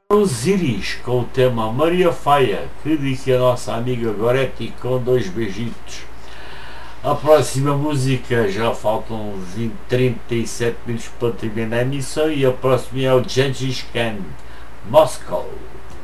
Osiris com o tema Maria Faia, que diz a nossa amiga Goretti com 2 beijitos. A próxima música, já faltam 37 minutos para terminar a emissão, e a próxima é o Gengis Khan, Moscow.